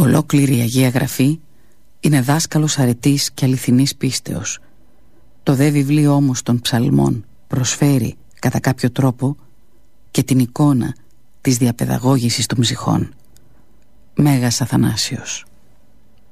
Ολόκληρη η Αγία Γραφή είναι δάσκαλος αρετής και αληθινής πίστεως. Το δε βιβλίο όμως των ψαλμών προσφέρει κατά κάποιο τρόπο και την εικόνα της διαπαιδαγώγησης των ψυχών. Μέγας Αθανάσιος.